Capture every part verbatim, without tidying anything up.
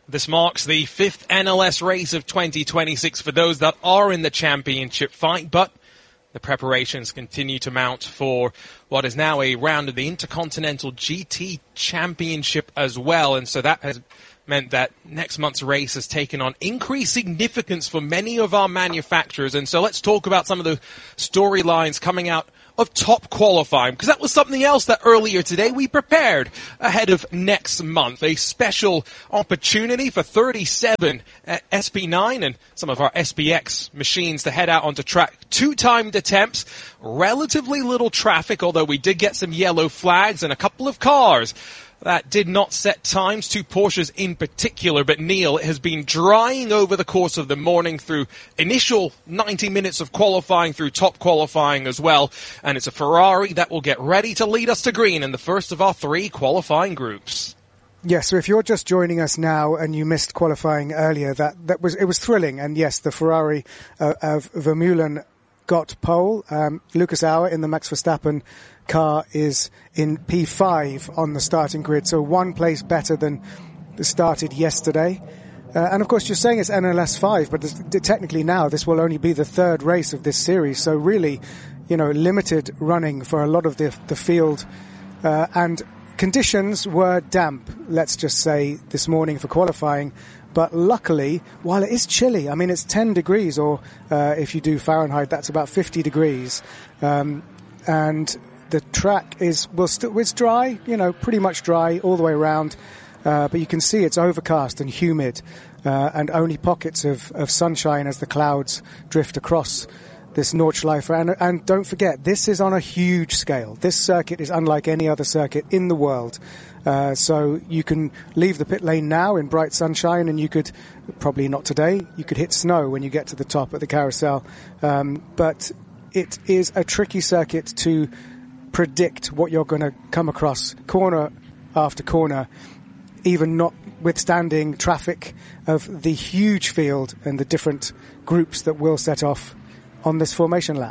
This marks the fifth N L S race of twenty twenty-six for those that are in the championship fight, but the preparations continue to mount for what is now a round of the Intercontinental G T Championship as well, and so that has meant that next month's race has taken on increased significance for many of our manufacturers. And so let's talk about some of the storylines coming out of top qualifying, because that was something else that earlier today we prepared ahead of next month. A special opportunity for thirty-seven S P nine and some of our S P X machines to head out onto track. Two timed attempts, relatively little traffic, although we did get some yellow flags and a couple of cars that did not set times, two Porsches in particular. But Neil, it has been drying over the course of the morning through initial ninety minutes of qualifying, through top qualifying as well. And it's a Ferrari that will get ready to lead us to green in the first of our three qualifying groups. Yes, so if you're just joining us now and you missed qualifying earlier, that, that was it was thrilling. And yes, the Ferrari uh, of Vermeulen got pole. Um, Lucas Auer in the Max Verstappen car is in P five on the starting grid, so one place better than started yesterday. Uh, and of course, you're saying it's N L S five, but this, technically now this will only be the third race of this series, so really, you know, limited running for a lot of the, the field. Uh, and conditions were damp, let's just say, this morning for qualifying. But luckily, while it is chilly, I mean, it's ten degrees, or uh, if you do Fahrenheit, that's about fifty degrees. Um, and the track is, well, still, it's dry, you know, pretty much dry all the way around. Uh, but you can see it's overcast and humid, uh, and only pockets of, of sunshine as the clouds drift across this Nordschleife. And, and don't forget, this is on a huge scale. This circuit is unlike any other circuit in the world. Uh, so you can leave the pit lane now in bright sunshine, and you could, probably not today, you could hit snow when you get to the top at the carousel. Um, but it is a tricky circuit to predict what you're going to come across corner after corner, even notwithstanding traffic of the huge field and the different groups that will set off on this formation lap.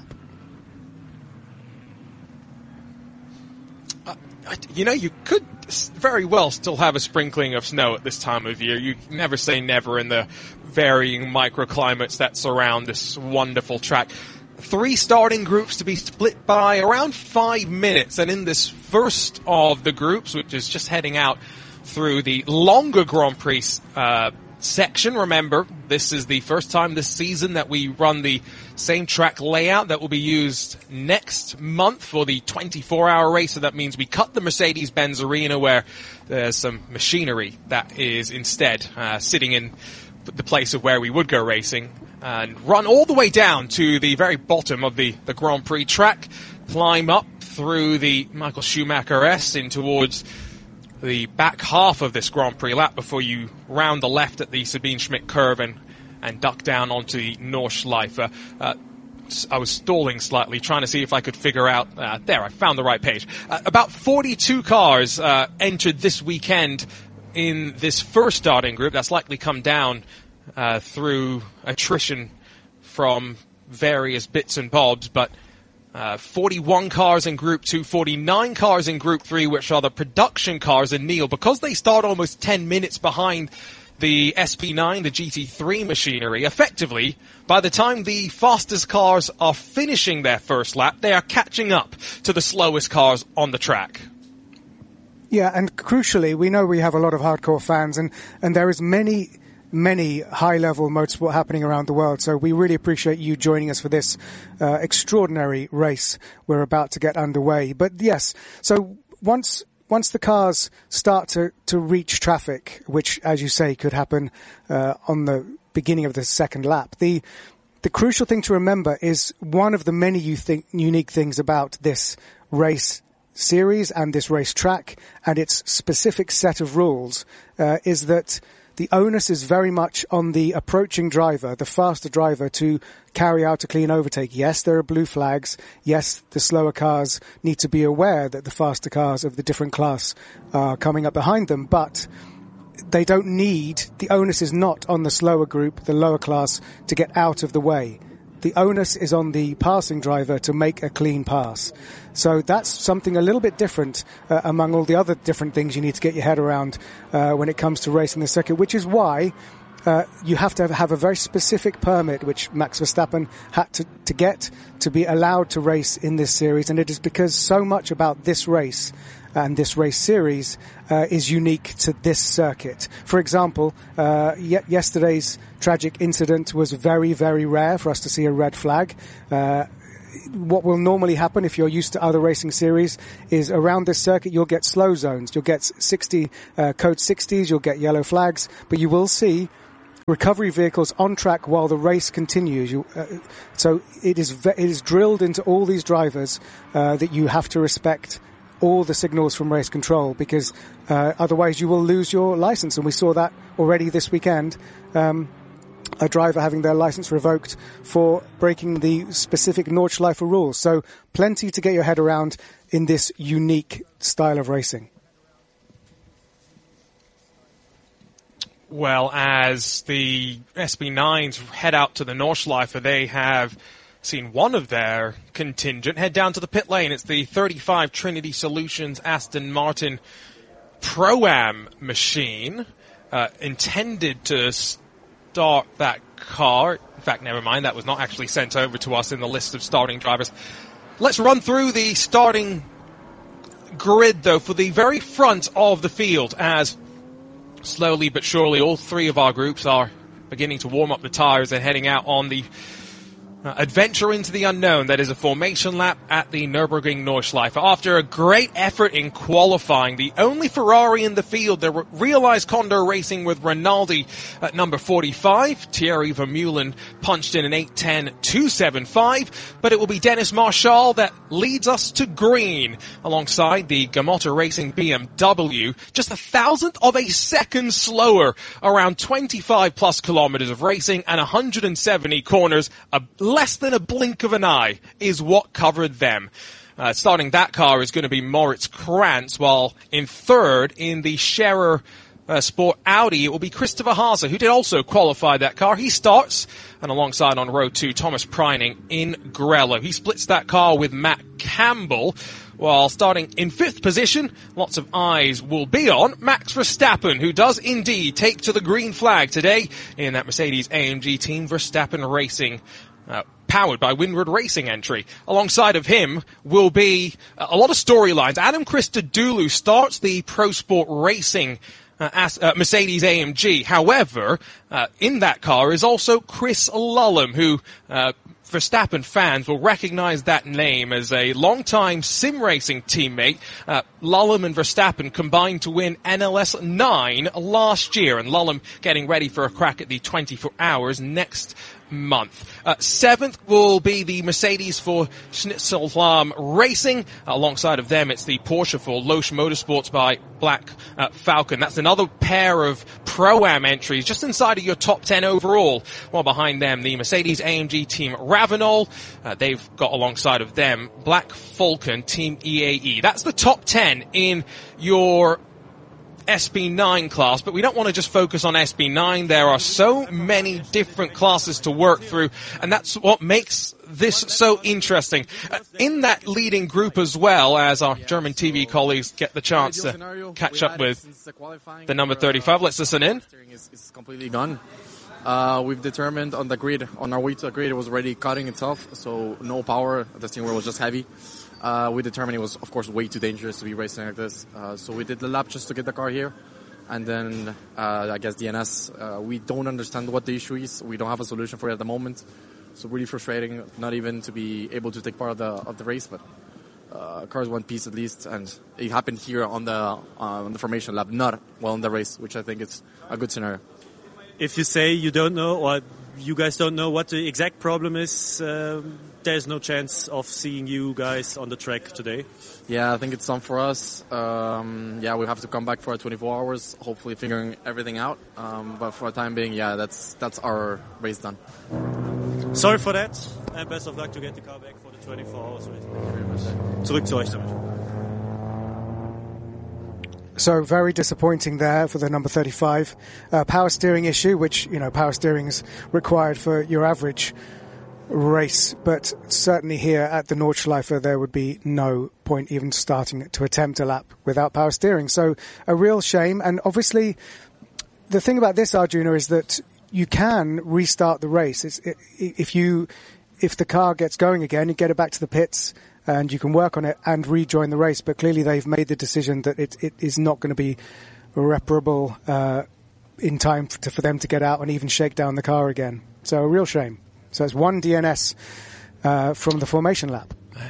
Uh, you know, you could very well still have a sprinkling of snow at this time of year. You never say never in the varying microclimates that surround this wonderful track. Three starting groups to be split by around five minutes. And in this first of the groups, which is just heading out through the longer Grand Prix uh, section, remember, this is the first time this season that we run the same track layout that will be used next month for the twenty-four hour race. So that means we cut the Mercedes-Benz Arena, where there's some machinery that is instead uh, sitting in the place of where we would go racing, and run all the way down to the very bottom of the, the Grand Prix track, climb up through the Michael Schumacher S in towards the back half of this Grand Prix lap before you round the left at the Sabine Schmidt curve and, and duck down onto the Nordschleife. Uh, I was stalling slightly, trying to see if I could figure out... Uh, there, I found the right page. Uh, about forty-two cars uh, entered this weekend in this first starting group. That's likely come down uh, through attrition from various bits and bobs, but uh, forty-one cars in Group two, forty-nine cars in Group three, which are the production cars. And Neil, because they start almost ten minutes behind the S P nine, the G T three machinery, effectively, by the time the fastest cars are finishing their first lap, they are catching up to the slowest cars on the track. Yeah, and crucially, we know we have a lot of hardcore fans, and, and there is many, many high-level motorsport happening around the world, so we really appreciate you joining us for this uh, extraordinary race we're about to get underway. But yes, so once once the cars start to, to reach traffic, which, as you say, could happen uh, on the beginning of the second lap, the the crucial thing to remember is one of the many you think, unique things about this race series and this race track and its specific set of rules uh, is that the onus is very much on the approaching driver, the faster driver, to carry out a clean overtake. Yes, there are blue flags. Yes, the slower cars need to be aware that the faster cars of the different class are coming up behind them, but they don't need, the onus is not on the slower group, the lower class, to get out of the way. the onus is on the passing driver to make a clean pass. So that's something a little bit different uh, among all the other different things you need to get your head around uh, when it comes to racing the circuit, which is why uh, you have to have, have a very specific permit, which Max Verstappen had to, to get to be allowed to race in this series. And it is because so much about this race and this race series uh, is unique to this circuit. For example, uh, y- yesterday's tragic incident was very, very rare for us to see a red flag. Uh, what will normally happen if you're used to other racing series is around this circuit you'll get slow zones. You'll get sixty uh, code sixties, you'll get yellow flags, but you will see recovery vehicles on track while the race continues. You, uh, so it is ve- it is drilled into all these drivers uh, that you have to respect all the signals from race control, because uh, otherwise you will lose your license. And we saw that already this weekend. Um, a driver having their license revoked for breaking the specific Nordschleife rules. So plenty to get your head around in this unique style of racing. Well, as the S B nines head out to the Nordschleife, they have seen one of their contingent head down to the pit lane. It's the thirty-five Trinity Solutions Aston Martin Pro-Am machine, uh, intended to start that car. In fact, never mind, that was not actually sent over to us in the list of starting drivers. Let's run through the starting grid, though, for the very front of the field, as slowly but surely all three of our groups are beginning to warm up the tires and heading out on the uh, adventure into the unknown. That is a formation lap at the Nürburgring Nordschleife. After a great effort in qualifying, the only Ferrari in the field, the realized Condor Racing with Rinaldi at number forty-five. Thierry Vermeulen punched in an eight ten two seventy-five, but it will be Dennis Marshall that leads us to green alongside the Gamotta Racing B M W, just a thousandth of a second slower, around twenty-five plus kilometers of racing and one hundred seventy corners. A less than a blink of an eye is what covered them. Uh, starting that car is going to be Moritz Krantz, while in third in the Scherer uh, Sport Audi it will be Christopher Haase, who did also qualify that car. He starts, and alongside on row two, Thomas Preining in Grello. He splits that car with Matt Campbell, while starting in fifth position, lots of eyes will be on Max Verstappen, who does indeed take to the green flag today in that Mercedes A M G Team Verstappen Racing, uh, powered by Windward Racing entry. Alongside of him will be a lot of storylines. Adam Christodoulou starts the Pro Sport Racing Uh, as, uh, Mercedes A M G. However, uh, in that car is also Chris Lullum, who uh, Verstappen fans will recognize that name as a long-time sim racing teammate. Uh, Lullum and Verstappen combined to win N L S nine last year, and Lullum getting ready for a crack at the twenty-four hours next month. Uh, seventh will be the Mercedes for Schnitzelfarm Racing. Alongside of them, it's the Porsche for Loesch Motorsports by Black uh, Falcon. That's another pair of Pro-Am entries just inside of your top ten overall. While behind them, the Mercedes A M G Team Ravenol. Uh, they've got alongside of them Black Falcon Team E A E. That's the top ten in your S B nine class, but we don't want to just focus on S B nine. There are so many different classes to work through, and that's what makes this so interesting. Uh, in that leading group as well, as our German T V colleagues get the chance to catch up with the number thirty-five. Let's listen in. It's completely gone. Uh, we've determined on the grid, on our way to the grid, it was already cutting itself, so no power. The steering wheel was just heavy. Uh, we determined it was, of course, way too dangerous to be racing like this. Uh, so we did the lap just to get the car here. And then, uh, I guess D N S, uh, we don't understand what the issue is. We don't have a solution for it at the moment. So really frustrating, not even to be able to take part of the, of the race, but, uh, car's one piece at least. And it happened here on the, uh, on the formation lap, not well in the race, which I think is a good scenario. If you say you don't know, or you guys don't know what the exact problem is, um, there's no chance of seeing you guys on the track today. Yeah, I think it's done for us. Um, yeah, we have to come back for twenty-four hours, hopefully figuring everything out. Um, but for the time being, yeah, that's that's our race done. Sorry for that, and best of luck to get the car back for the twenty-four hours race. Thank you very much. Zurück zu euch damit. So very disappointing there for the number thirty-five. Uh, power steering issue, which, you know, power steering is required for your average race, but certainly here at the Nordschleife there would be no point even starting to attempt a lap without power steering. So a real shame. And obviously the thing about this, Arjuna, is that you can restart the race. It's, it, if you if the car gets going again, you get it back to the pits and you can work on it and rejoin the race. But clearly they've made the decision that it, it is not going to be reparable uh, in time for, to, for them to get out and even shake down the car again. So a real shame. So it's one D N S uh, from the formation lap.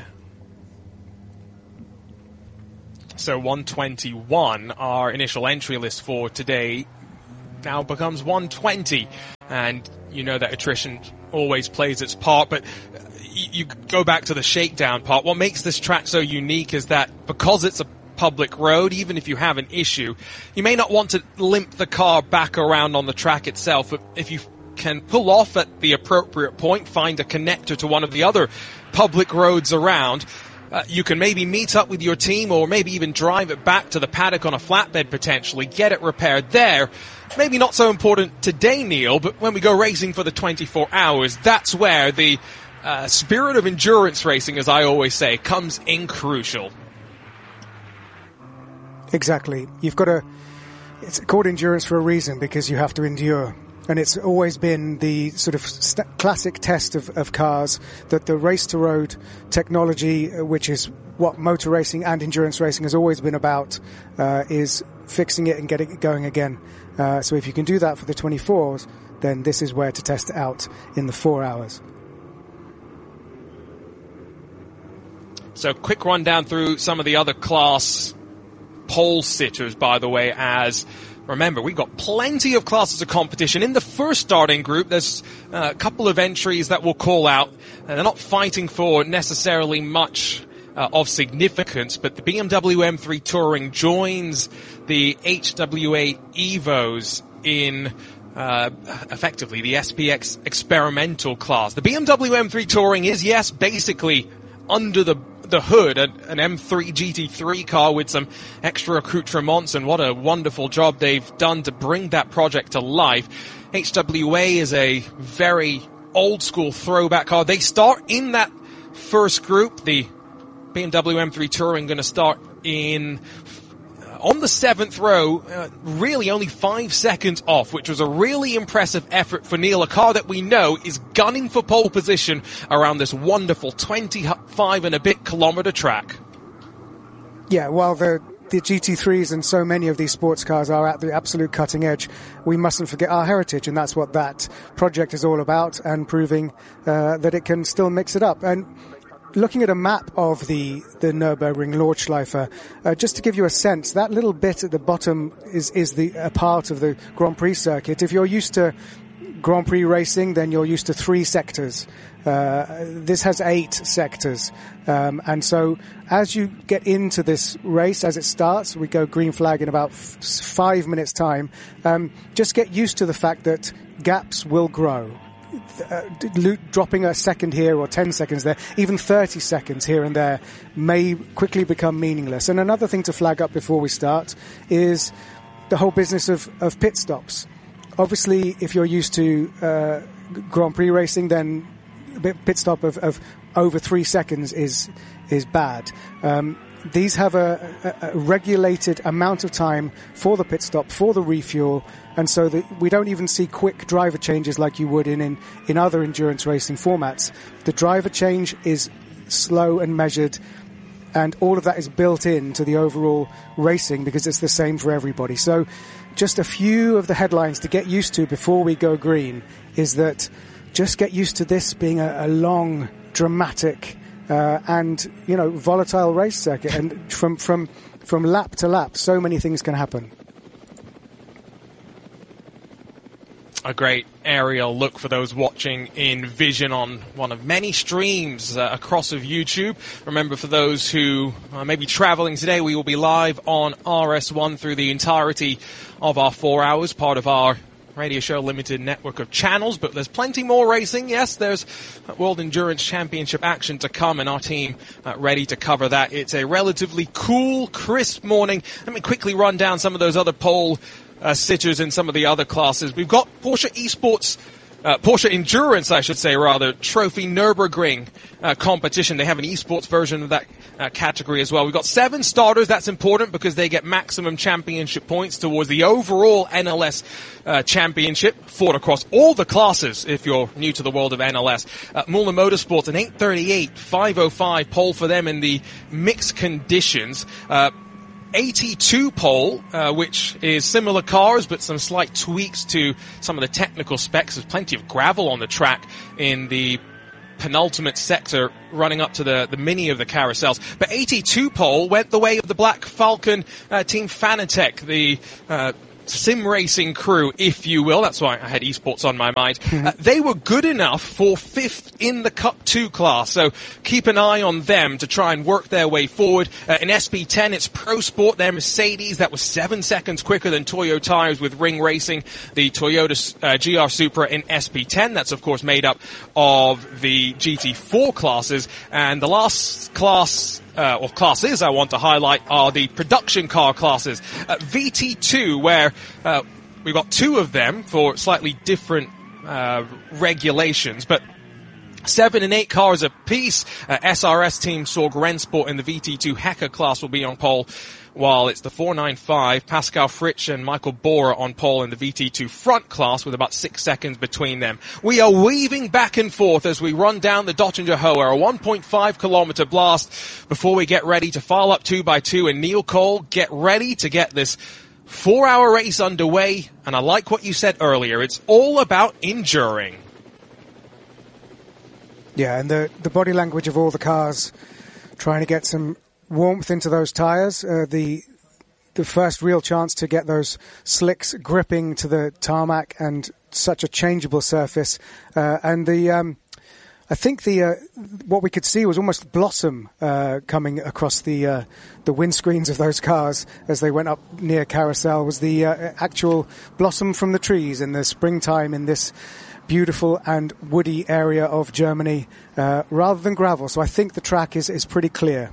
So one twenty-one, our initial entry list for today, now becomes one twenty. And you know that attrition always plays its part, but you go back to the shakedown part. What makes this track so unique is that because it's a public road, even if you have an issue, you may not want to limp the car back around on the track itself, but if you can pull off at the appropriate point, find a connector to one of the other public roads around, uh, you can maybe meet up with your team or maybe even drive it back to the paddock on a flatbed potentially, get it repaired there. Maybe not so important today, Neil, but when we go racing for the twenty-four hours, that's where the uh, spirit of endurance racing, as I always say, comes in crucial. Exactly. You've got to, it's called endurance for a reason, because you have to endure. And it's always been the sort of st- classic test of, of cars, that the race-to-road technology, which is what motor racing and endurance racing has always been about, uh, is fixing it and getting it going again. Uh, so if you can do that for the twenty-fours, then this is where to test it out in the four hours. So quick rundown through some of the other class pole sitters, by the way, as... Remember, we've got plenty of classes of competition. In the first starting group, there's uh, a couple of entries that we'll call out. And they're not fighting for necessarily much uh, of significance, but the B M W M three Touring joins the H W A Evos in uh, effectively the S P X experimental class. The B M W M three Touring is, yes, basically under the the hood, an, an M three G T three car with some extra accoutrements, and what a wonderful job they've done to bring that project to life. H W A is a very old school throwback car. They start in that first group. The B M W M three Touring going to start in on the seventh row, uh, really only five seconds off, which was a really impressive effort for Neil, a car that we know is gunning for pole position around this wonderful twenty-five and a bit kilometer track. Yeah, well, the the G T threes and so many of these sports cars are at the absolute cutting edge. We mustn't forget our heritage, and that's what that project is all about, and proving uh, that it can still mix it up. And looking at a map of the, the Nürburgring Nordschleife, uh, just to give you a sense, that little bit at the bottom is, is the, a part of the Grand Prix circuit. If you're used to Grand Prix racing, then you're used to three sectors. Uh, this has eight sectors. Um, and so as you get into this race, as it starts, we go green flag in about f- five minutes time, um, just get used to the fact that gaps will grow. Uh, dropping a second here or ten seconds there, even thirty seconds here and there, may quickly become meaningless. And another thing to flag up before we start is the whole business of, of pit stops. Obviously, if you're used to uh, Grand Prix racing, then a pit stop of, of over three seconds is is bad. Um, these have a, a, a regulated amount of time for the pit stop, for the refuel, and so that we don't even see quick driver changes like you would in, in, in other endurance racing formats. The driver change is slow and measured, and all of that is built into the overall racing because it's the same for everybody. So just a few of the headlines to get used to before we go green is that just get used to this being a, a long, dramatic, uh, and, you know, volatile race circuit. And from, from, from lap to lap, so many things can happen. A great aerial look for those watching in vision on one of many streams uh, across of YouTube. Remember, for those who uh, may be traveling today, we will be live on R S one through the entirety of our four hours, part of our Radio Show Limited network of channels, but there's plenty more racing. Yes, there's World Endurance Championship action to come, and our team uh, ready to cover that. It's a relatively cool, crisp morning. Let me quickly run down some of those other pole uh, sitters in some of the other classes. We've got Porsche Esports uh, Porsche Endurance, I should say, rather, Trophy Nürburgring uh, competition. They have an esports version of that uh, category as well. We've got seven starters. That's important because they get maximum championship points towards the overall N L S uh, championship, fought across all the classes if you're new to the world of N L S. Uh, Müller Motorsports, an eight thirty-eight, five oh five pole for them in the mixed conditions. Uh, eighty-two pole, uh, which is similar cars, but some slight tweaks to some of the technical specs. There's plenty of gravel on the track in the penultimate sector running up to the, the mini of the carousels. But eighty-two pole went the way of the Black Falcon uh, Team Fanatec, the uh, sim racing crew, if you will. That's why I had esports on my mind. Uh, they were good enough for fifth in the Cup two class, so keep an eye on them to try and work their way forward. Uh, in S P ten, it's Pro Sport, their Mercedes. That was seven seconds quicker than Toyo Tires with Ring Racing, the Toyota uh, G R Supra in S P ten. That's, of course, made up of the G T four classes. And the last class... Uh, or classes I want to highlight are the production car classes. Uh, V T two, where uh, we've got two of them for slightly different uh, regulations, but seven and eight cars apiece. Uh, S R S team Sorg Rennsport in the V T two Hecker class will be on pole, while it's the four ninety-five, Pascal Fritsch and Michael Borer on pole in the V T two front class with about six seconds between them. We are weaving back and forth as we run down the Dottinger Höhe, a one point five kilometer blast before we get ready to file up two by two. And Neil Cole, get ready to get this four-hour race underway. And I like what you said earlier. It's all about enduring. Yeah, and the, the body language of all the cars trying to get some warmth into those tires. Uh, the the first real chance to get those slicks gripping to the tarmac and such a changeable surface. Uh, and the um, I think the uh, what we could see was almost blossom uh, coming across the uh, the windscreens of those cars as they went up near Carousel. Was the uh, actual blossom from the trees in the springtime in this beautiful and woody area of Germany, uh, rather than gravel. So I think the track is is pretty clear.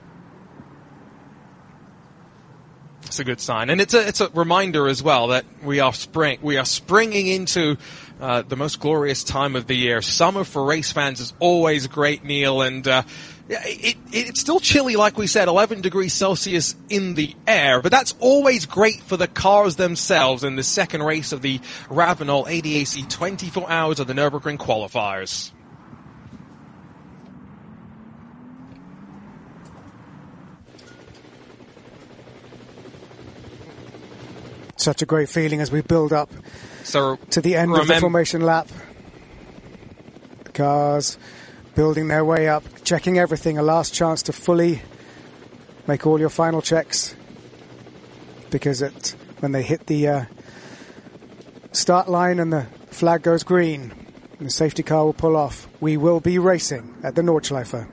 It's a good sign, and it's a it's a reminder as well that we are spring we are springing into uh, the most glorious time of the year. Summer for race fans is always great, Neil, and uh, it, it it's still chilly, like we said, eleven degrees Celsius in the air, but that's always great for the cars themselves in the second race of the Ravenol A D A C twenty-four hours of the Nürburgring qualifiers. Such a great feeling as we build up so to the end of the formation lap. The cars building their way up, checking everything, a last chance to fully make all your final checks, because it, when they hit the uh, start line and the flag goes green and the safety car will pull off, we will be racing at the Nordschleife.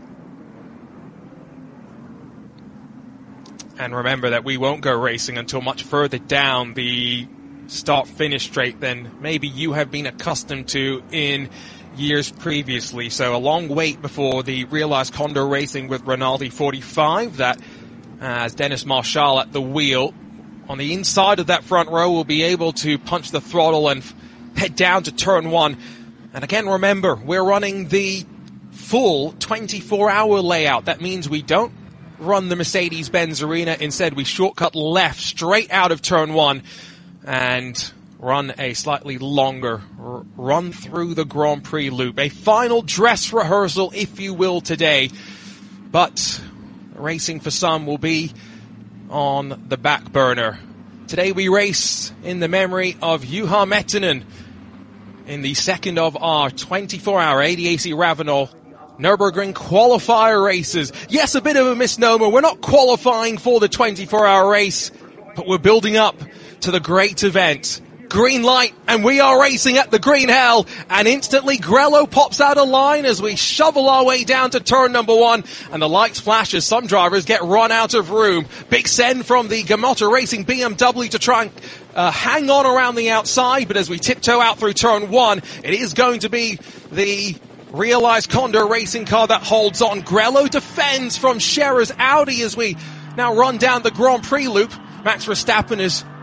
And remember that we won't go racing until much further down the start-finish straight than maybe you have been accustomed to in years previously. So a long wait before the Realized Condor Racing with Rinaldi forty-five. That, as Dennis Marshall at the wheel, on the inside of that front row, will be able to punch the throttle and f- head down to turn one. And again, remember, we're running the full twenty-four hour layout. That means we don't run the Mercedes-Benz Arena. Instead, we shortcut left straight out of turn one and run a slightly longer r- run through the Grand Prix loop. A final dress rehearsal, if you will, today. But racing for some will be on the back burner. Today we race in the memory of Juha Mettinen in the second of our twenty-four hour A D A C Ravenol Nürburgring qualifier races. Yes, a bit of a misnomer. We're not qualifying for the twenty-four hour race, but we're building up to the great event. Green light, and we are racing at the green hell, and instantly Grello pops out of line as we shovel our way down to turn number one, and the lights flash as some drivers get run out of room. Big send from the Gamotta Racing B M W to try and uh, hang on around the outside, but as we tiptoe out through turn one, it is going to be the Realized Condor Racing car that holds on. Grello defends from Scherer's Audi as we now run down the Grand Prix loop. Max Verstappen is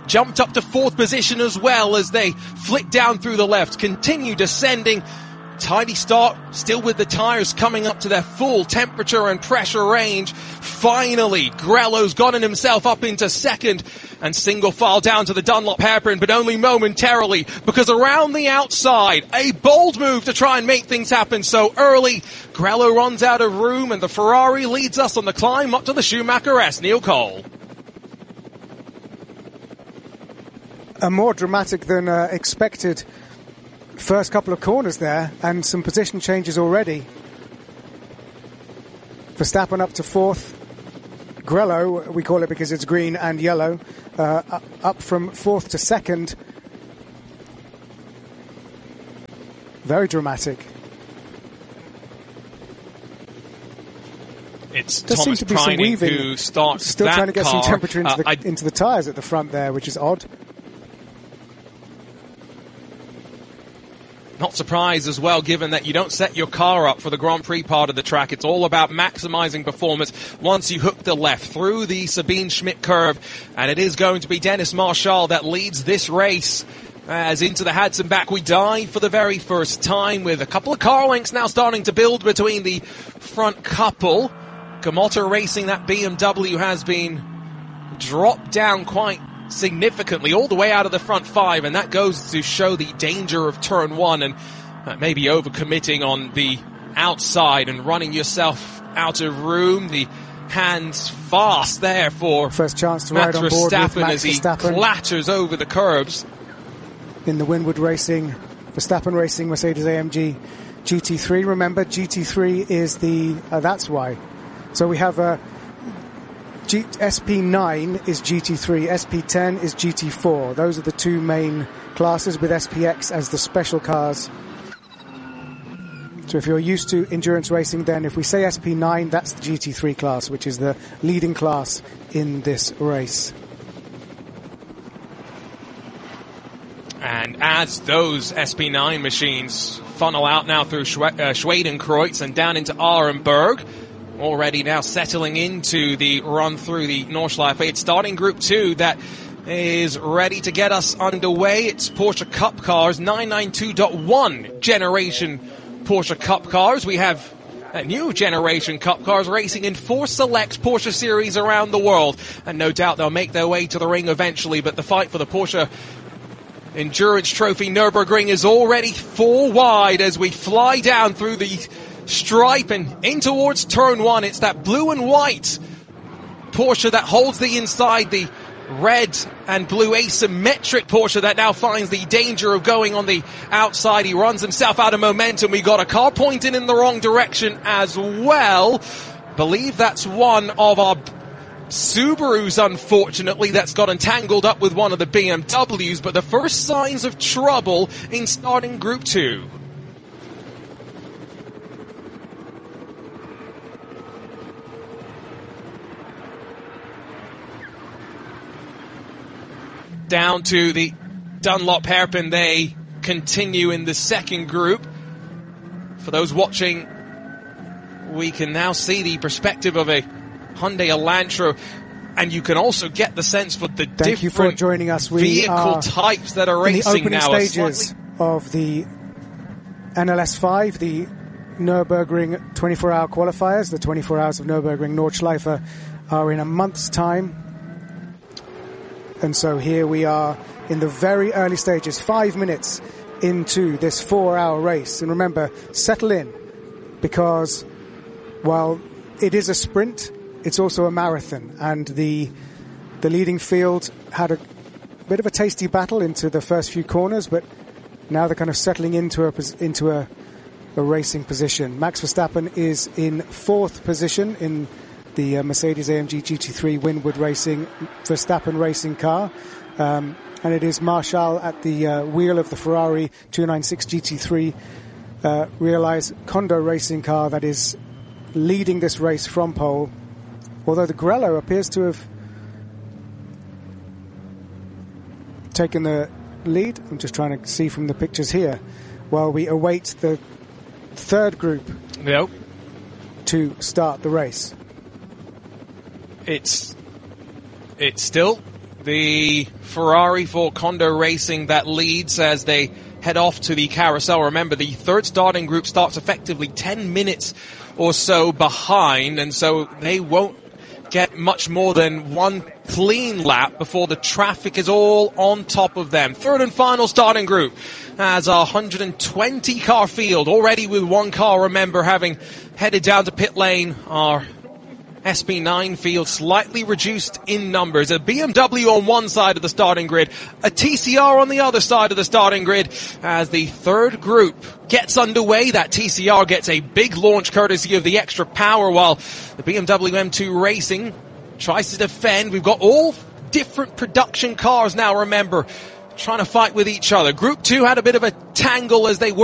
jumped up to fourth position as well as they flick down through the left, continue descending. Tidy start, still with the tyres coming up to their full temperature and pressure range. Finally, Grello's gotten himself up into second and single file down to the Dunlop hairpin, but only momentarily, because around the outside, a bold move to try and make things happen so early. Grello runs out of room and the Ferrari leads us on the climb up to the Schumacher S. Neil Cole. A more dramatic than uh, expected first couple of corners there, and some position changes already. Verstappen up to fourth. Grello, we call it because it's green and yellow, uh, up from fourth to second. Very dramatic. It's There Thomas seems to be some Preining weaving. who starts Still that trying to get car. some temperature into, Uh, the, I- into the tyres at the front there, which is odd. Not surprised as well, given that you don't set your car up for the Grand Prix part of the track. It's all about maximizing performance once you hook the left through the Sabine Schmidt curve. And it is going to be Dennis Marshall that leads this race. As into the Hudson back we dive for the very first time, with a couple of car lengths now starting to build between the front couple. Gamotta Racing, that B M W, has been dropped down quite significantly all the way out of the front five, and that goes to show the danger of turn one and uh, maybe overcommitting on the outside and running yourself out of room. The hands fast there for First chance to Max ride on board with Verstappen Max as he Verstappen clatters over the curbs. in the Winwood Racing, Verstappen Racing Mercedes A M G G T three. Remember, G T three is the, uh, that's why. So we have a G- S P nine is G T three, S P ten is G T four. Those are the two main classes, with S P X as the special cars. So if you're used to endurance racing, then if we say S P nine, that's the G T three class, which is the leading class in this race. And as those S P nine machines funnel out now through Schwe- uh, Schwedenkreuz and down into Arenberg, already now settling into the run through the Nordschleife. It's starting Group two that is ready to get us underway. It's Porsche Cup cars, nine ninety-two point one generation Porsche Cup cars. We have a new generation Cup cars racing in four select Porsche series around the world. And no doubt they'll make their way to the ring eventually, but the fight for the Porsche Endurance Trophy Nürburgring is already four wide as we fly down through the stripe and in towards turn one. It's that blue and white Porsche that holds the inside, the red and blue asymmetric Porsche that now finds the danger of going on the outside. He runs himself out of momentum. We got a car pointing in the wrong direction as well. Believe that's one of our Subarus, unfortunately, that's got entangled up with one of the B M Ws, but the first signs of trouble in starting Group two. Down to the Dunlop hairpin, they continue in the second group. For those watching, we can now see the perspective of a Hyundai Elantra, and you can also get the sense for the Thank different you for joining us. We vehicle are types that are in the racing opening now. are stages slightly- of the N L S five, the Nürburgring twenty-four hour qualifiers. The twenty-four hours of Nürburgring Nordschleife are in a month's time. And so here we are in the very early stages, five minutes into this four hour race. And remember, settle in, because while it is a sprint, it's also a marathon. And the the leading field had a bit of a tasty battle into the first few corners, but now they're kind of settling into a pos- into a, a racing position. Max Verstappen is in fourth position in the uh, Mercedes A M G G T three Winwood Racing Verstappen racing car. Um, and it is Marshall at the uh, wheel of the Ferrari two ninety-six G T three uh, Realize Kondo racing car that is leading this race from pole. Although the Grello appears to have taken the lead. I'm just trying to see from the pictures here while we await the third group Nope. to start the race. It's it's still The Ferrari for Condor Racing that leads as they head off to the carousel. Remember, the third starting group starts effectively ten minutes or so behind, and so they won't get much more than one clean lap before the traffic is all on top of them. Third and final starting group has a one hundred twenty car field, already with one car, remember, having headed down to pit lane. Our S B nine field slightly reduced in numbers. A B M W on one side of the starting grid, a T C R on the other side of the starting grid. As the third group gets underway, that T C R gets a big launch courtesy of the extra power, while the B M W M two Racing tries to defend. We've got all different production cars now, remember, trying to fight with each other. Group two had a bit of a tangle as they were